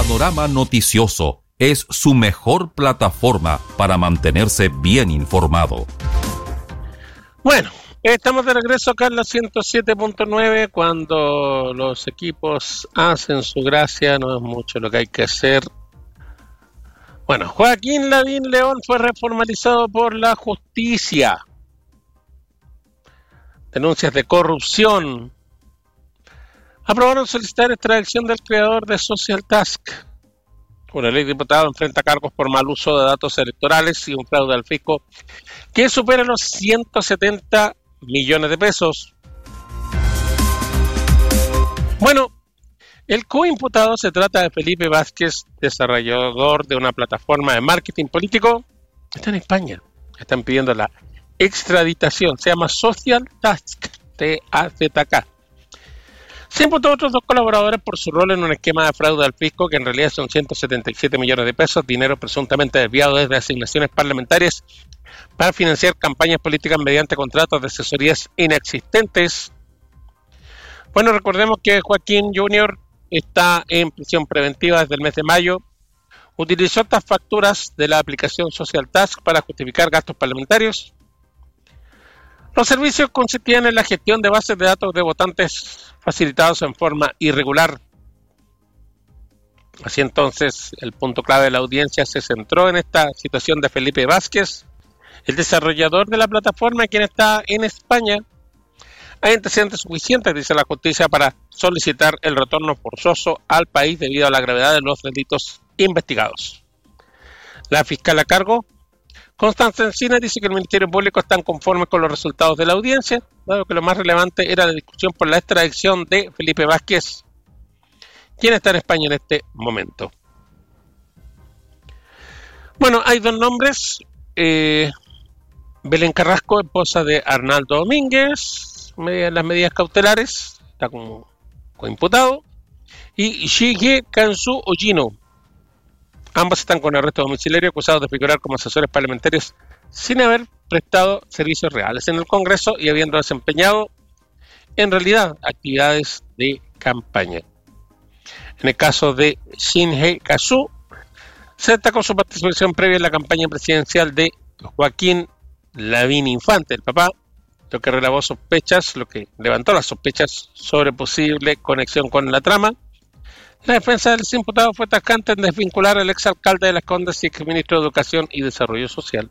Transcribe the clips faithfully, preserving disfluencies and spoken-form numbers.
Panorama Noticioso es su mejor plataforma para mantenerse bien informado. Bueno, estamos de regreso acá en la ciento siete punto nueve. Cuando los equipos hacen su gracia, no es mucho lo que hay que hacer. Bueno, Joaquín Lavín León fue reformalizado por la justicia. Denuncias de corrupción. Aprobaron solicitar extradición del creador de Social Task. Una ley de diputado enfrenta cargos por mal uso de datos electorales y un fraude al fisco que supera los ciento setenta millones de pesos. Bueno, el coimputado se trata de Felipe Vázquez, desarrollador de una plataforma de marketing político. Está en España. Están pidiendo la extraditación. Se llama Social Task, T A Z K. Se imputó a otros dos colaboradores por su rol en un esquema de fraude al fisco que en realidad son ciento setenta y siete millones de pesos, dinero presuntamente desviado desde asignaciones parlamentarias para financiar campañas políticas mediante contratos de asesorías inexistentes. Bueno, recordemos que Joaquín junior está en prisión preventiva desde el mes de mayo. Utilizó estas facturas de la aplicación Social Task para justificar gastos parlamentarios. Los servicios consistían en la gestión de bases de datos de votantes facilitados en forma irregular. Así entonces, el punto clave de la audiencia se centró en esta situación de Felipe Vázquez, el desarrollador de la plataforma, quien está en España. Hay antecedentes suficientes, dice la justicia, para solicitar el retorno forzoso al país debido a la gravedad de los delitos investigados. La fiscal a cargo, Constanza Encina, dice que el Ministerio Público está conforme con los resultados de la audiencia, dado que lo más relevante era la discusión por la extradición de Felipe Vázquez, quien está en España en este momento. Bueno, hay dos nombres. Eh, Belén Carrasco, esposa de Arnaldo Domínguez, media, las medidas cautelares, está como coimputado, y Shige Kansu Ojino. Ambos están con arresto domiciliario acusados de figurar como asesores parlamentarios sin haber prestado servicios reales en el Congreso y habiendo desempeñado en realidad actividades de campaña. En el caso de Shinhei Kazu, se destacó su participación previa en la campaña presidencial de Joaquín Lavín Infante, el papá, lo que relevó sospechas, lo que levantó las sospechas sobre posible conexión con la trama. La defensa del imputado fue tajante en desvincular al exalcalde de Las Condes y exministro de Educación y Desarrollo Social.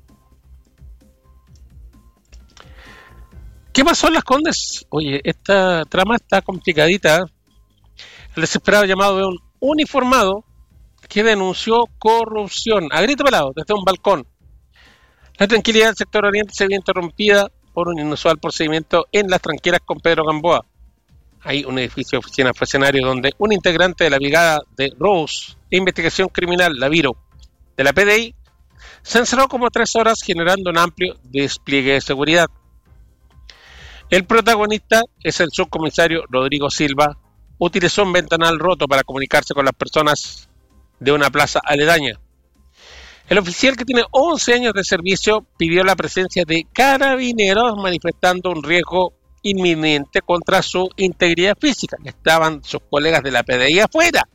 ¿Qué pasó en Las Condes? Oye, esta trama está complicadita. El desesperado llamado de un uniformado que denunció corrupción a grito pelado desde un balcón. La tranquilidad del sector oriente se vio interrumpida por un inusual procedimiento en Las Tranqueras con Pedro Gamboa. Hay un edificio de oficina fue escenario donde un integrante de la brigada de Rose de investigación criminal, la Viro, de la P D I, se encerró como tres horas generando un amplio despliegue de seguridad. El protagonista es el subcomisario Rodrigo Silva. Utilizó un ventanal roto para comunicarse con las personas de una plaza aledaña. El oficial, que tiene once años de servicio, pidió la presencia de carabineros manifestando un riesgo inminente contra su integridad física. Estaban sus colegas de la P D I afuera.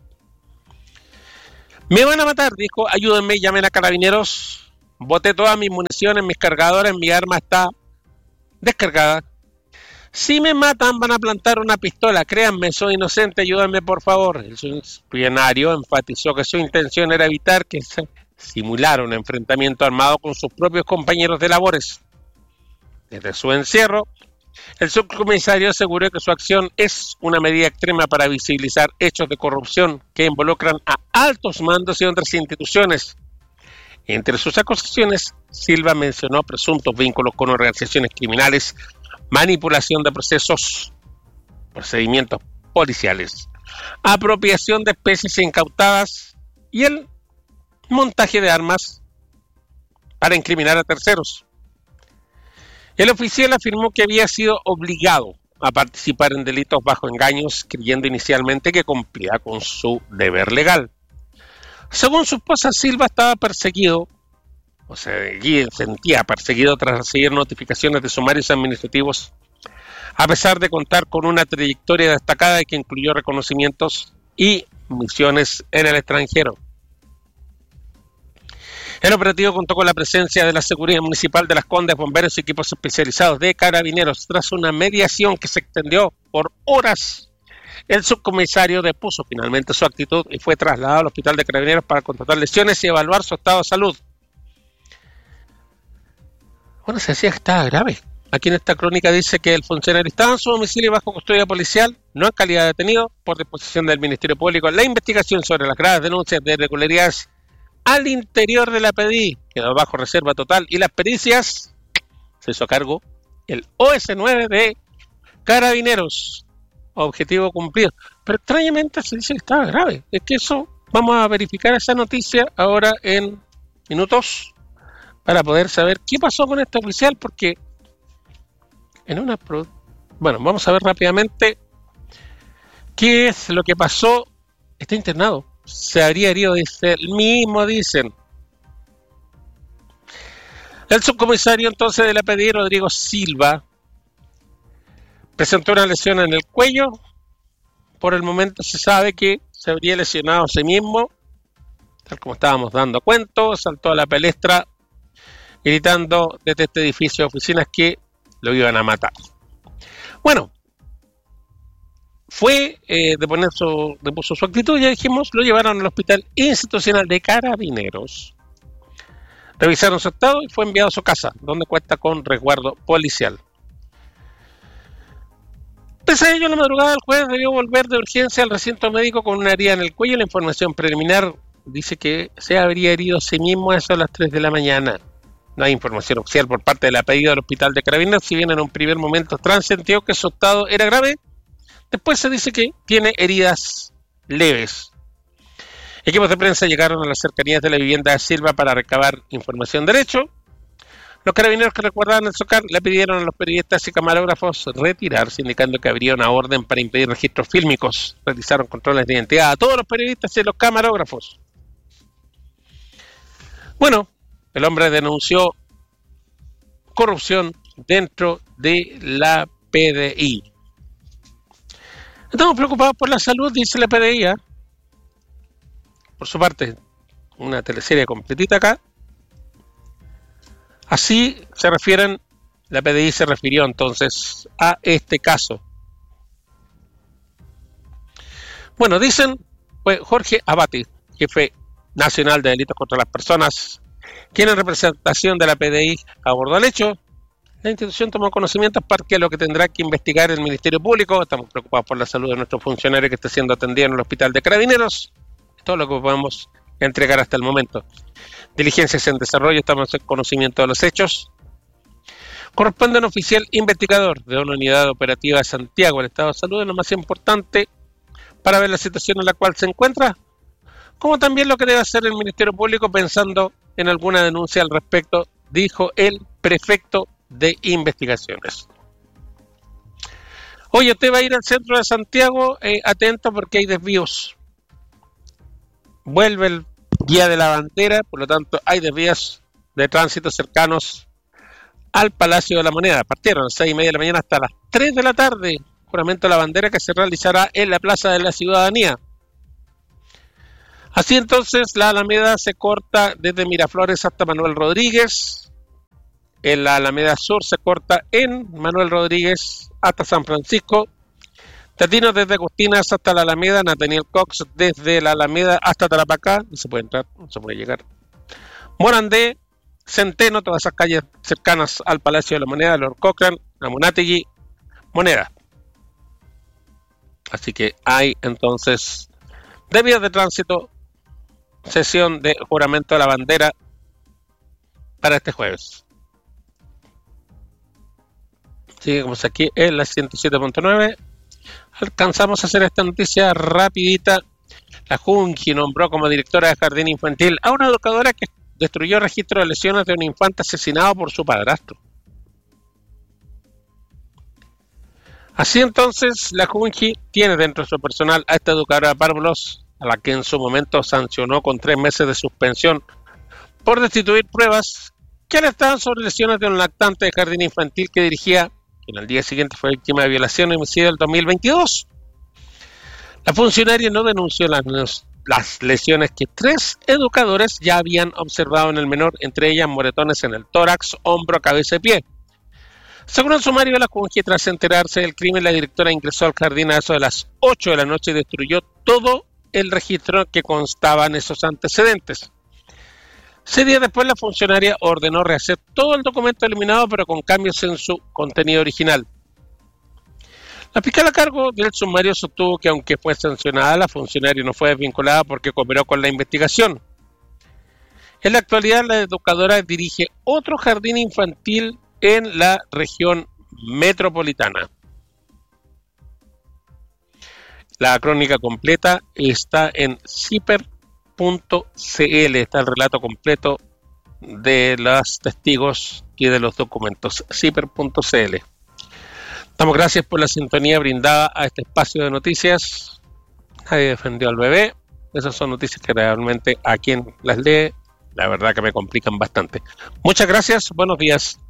Me van a matar, dijo, ayúdenme, llamen a carabineros. Boté todas mis municiones, mis cargadores, mi arma está descargada. Si me matan van a plantar una pistola, créanme, soy inocente, ayúdenme por favor. El funcionario enfatizó que su intención era evitar que se simulara un enfrentamiento armado con sus propios compañeros de labores. Desde su encierro, el subcomisario aseguró que su acción es una medida extrema para visibilizar hechos de corrupción que involucran a altos mandos y otras instituciones. Entre sus acusaciones, Silva mencionó presuntos vínculos con organizaciones criminales, manipulación de procesos, procedimientos policiales, apropiación de especies incautadas y el montaje de armas para incriminar a terceros. El oficial afirmó que había sido obligado a participar en delitos bajo engaños, creyendo inicialmente que cumplía con su deber legal. Según su esposa, Silva estaba perseguido, o sea, sentía perseguido tras recibir notificaciones de sumarios administrativos, a pesar de contar con una trayectoria destacada que incluyó reconocimientos y misiones en el extranjero. El operativo contó con la presencia de la Seguridad Municipal de Las Condes, bomberos y equipos especializados de carabineros. Tras una mediación que se extendió por horas, el subcomisario depuso finalmente su actitud y fue trasladado al hospital de carabineros para constatar lesiones y evaluar su estado de salud. Bueno, se decía que estaba grave. Aquí en esta crónica dice que el funcionario estaba en su domicilio bajo custodia policial, no en calidad de detenido, por disposición del Ministerio Público. La investigación sobre las graves denuncias de irregularidades al interior de la P D I quedó bajo reserva total y las pericias se hizo a cargo el O S nueve de Carabineros. Objetivo cumplido. Pero extrañamente se dice que estaba grave. Es que eso, vamos a verificar esa noticia ahora en minutos para poder saber qué pasó con este oficial, porque en una... Pro... Bueno, vamos a ver rápidamente qué es lo que pasó. Está internado. Se habría herido, dice el mismo, dicen. El subcomisario entonces de la P D I, Rodrigo Silva, presentó una lesión en el cuello. Por el momento se sabe que se habría lesionado a sí mismo, tal como estábamos dando cuenta. Saltó a la palestra gritando desde este edificio de oficinas que lo iban a matar. Bueno, fue eh, de poner su, depuso su actitud, ya dijimos, lo llevaron al Hospital Institucional de Carabineros. Revisaron su estado y fue enviado a su casa, donde cuenta con resguardo policial. Pese a ello, en la madrugada del jueves debió volver de urgencia al recinto médico con una herida en el cuello. La información preliminar dice que se habría herido a sí mismo a eso a las tres de la mañana. No hay información oficial por parte de la P D I del Hospital de Carabineros, si bien en un primer momento transmitió que su estado era grave. Después se dice que tiene heridas leves. Equipos de prensa llegaron a las cercanías de la vivienda de Silva para recabar información de hecho. Los carabineros que recuerdaban el SOCAR le pidieron a los periodistas y camarógrafos retirarse, indicando que habría una orden para impedir registros fílmicos. Realizaron controles de identidad a todos los periodistas y los camarógrafos. Bueno, el hombre denunció corrupción dentro de la P D I. Estamos preocupados por la salud, dice la P D I. ¿eh? Por su parte, una teleserie completita acá. Así se refieren, la P D I se refirió entonces a este caso. Bueno, dicen, fue Jorge Abati, jefe nacional de delitos contra las personas, quien en representación de la P D I abordó el hecho. La institución tomó conocimientos para que lo que tendrá que investigar el Ministerio Público. Estamos preocupados por la salud de nuestro funcionario que está siendo atendido en el Hospital de Carabineros. Todo lo que podemos entregar hasta el momento. Diligencias en desarrollo, estamos en conocimiento de los hechos. Corresponde a un oficial investigador de una unidad operativa de Santiago. El estado de salud es lo más importante para ver la situación en la cual se encuentra, como también lo que debe hacer el Ministerio Público pensando en alguna denuncia al respecto, dijo el prefecto de investigaciones. Oye, usted va a ir al centro de Santiago, eh, atento porque hay desvíos. Vuelve el día de la bandera, por lo tanto hay desvíos de tránsito cercanos al Palacio de la Moneda. Partieron a las seis y media de la mañana hasta las tres de la tarde. Juramento de la bandera que se realizará en la Plaza de la Ciudadanía. Así entonces la Alameda se corta desde Miraflores hasta Manuel Rodríguez. En la Alameda Sur se corta en Manuel Rodríguez hasta San Francisco. Tatinos desde Agustinas hasta la Alameda. Nathaniel Cox desde la Alameda hasta Tarapacá. No se puede entrar, no se puede llegar. Morandé, Centeno, todas esas calles cercanas al Palacio de la Moneda, Lord Cochrane, Amunátegui, Moneda. Así que hay entonces desvíos de tránsito, sesión de juramento de la bandera para este jueves. Seguimos aquí en la ciento siete punto nueve. Alcanzamos a hacer esta noticia rapidita. La Junji nombró como directora de jardín infantil a una educadora que destruyó registro de lesiones de un infante asesinado por su padrastro. Así entonces, la Junji tiene dentro de su personal a esta educadora de párvulos, a la que en su momento sancionó con tres meses de suspensión por destituir pruebas que alertaban sobre lesiones de un lactante de jardín infantil que dirigía, quien al día siguiente fue víctima de violación y homicidio del dos mil veintidós. La funcionaria no denunció las, las lesiones que tres educadores ya habían observado en el menor, entre ellas moretones en el tórax, hombro, cabeza y pie. Según el sumario de la Junji, tras enterarse del crimen, la directora ingresó al jardín a eso de las ocho de la noche y destruyó todo el registro que constaba en esos antecedentes. Seis días después, la funcionaria ordenó rehacer todo el documento eliminado, pero con cambios en su contenido original. La fiscal a cargo del sumario sostuvo que, aunque fue sancionada, la funcionaria no fue desvinculada porque cooperó con la investigación. En la actualidad, la educadora dirige otro jardín infantil en la región metropolitana. La crónica completa está en ciper punto c l, está el relato completo de los testigos y de los documentos. ciper punto c l. Damos gracias por la sintonía brindada a este espacio de noticias. Nadie defendió al bebé. Esas son noticias que realmente a quien las lee, la verdad que me complican bastante. Muchas gracias, buenos días.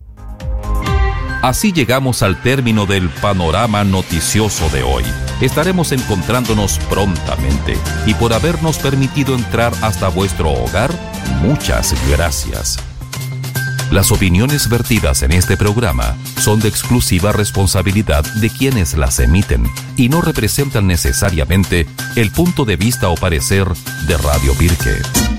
Así llegamos al término del panorama noticioso de hoy. Estaremos encontrándonos prontamente y por habernos permitido entrar hasta vuestro hogar, muchas gracias. Las opiniones vertidas en este programa son de exclusiva responsabilidad de quienes las emiten y no representan necesariamente el punto de vista o parecer de Radio Pirque.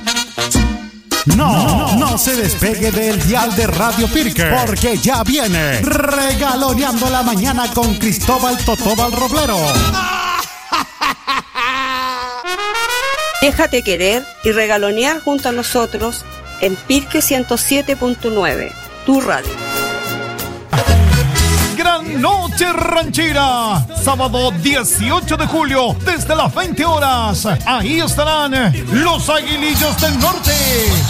No, no se despegue del dial de Radio Pirque, porque ya viene Regaloneando la Mañana con Cristóbal Totóbal Roblero. Déjate querer y regalonear junto a nosotros en Pirque ciento siete punto nueve, tu radio. Gran Noche Ranchera, sábado dieciocho de julio, desde las veinte horas. Ahí estarán los Aguilillos del Norte.